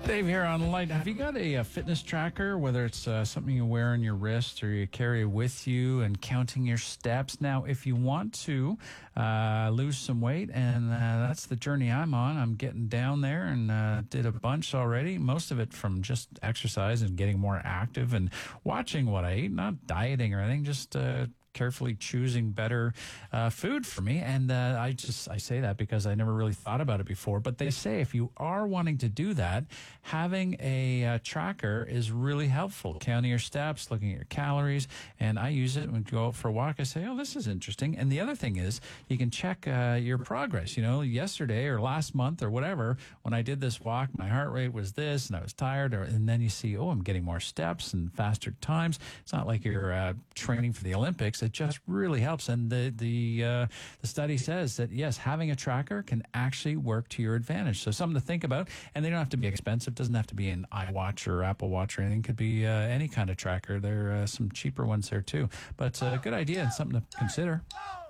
Dave here on Light. Have you got a fitness tracker, whether it's something you wear on your wrist or you carry with you and counting your steps? Now, if you want to lose some weight, and that's the journey I'm on, I'm getting down there and did a bunch already, most of it from just exercise and getting more active and watching what I eat, not dieting or anything, just carefully choosing better food for me. And I say that because I never really thought about it before. But they say if you are wanting to do that, having a tracker is really helpful. Counting your steps, looking at your calories. And I use it when I go out for a walk. I say, oh, this is interesting. And the other thing is you can check your progress. You know, yesterday or last month or whatever, when I did this walk, my heart rate was this and I was tired. And then you see, oh, I'm getting more steps and faster times. It's not like you're training for the Olympics. It just really helps. And the study says that, yes, having a tracker can actually work to your advantage. So something to think about. And they don't have to be expensive. It doesn't have to be an iWatch or Apple Watch or anything. It could be any kind of tracker. There are some cheaper ones there too. But it's a good idea and something to consider.